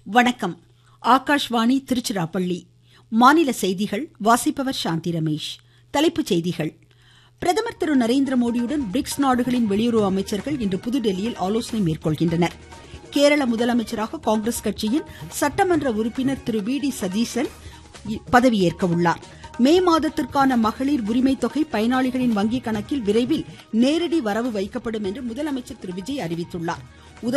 வணக்கம். ஆகாஷ்வாணி திருச்சிராப்பள்ளி. மாநில செய்திகள் வாசிப்பவர் சாந்தி ரமேஷ். தலைப்புச் செய்திகள். பிரதமர் திரு நரேந்திர மோடியுடன் பிரிக்ஸ் நாடுகளின் வெளியுறவு அமைச்சர்கள் இன்று புதுதில்லியில் ஆலோசனை மேற்கொள்கின்றனர். கேரள முதலமைச்சராக காங்கிரஸ் கட்சியின் சட்டமன்ற உறுப்பினர் திரு வி.டி. சதீசன் பதவியேற்க உள்ளார். மே மாதத்திற்கான மகளிர் உரிமை தொகை பயனாளிகளின் வங்கி கணக்கில் விரைவில் நேரடி வரவு வைக்கப்படும் என்று முதலமைச்சர் திரு விஜய் அறிவித்துள்ளார்.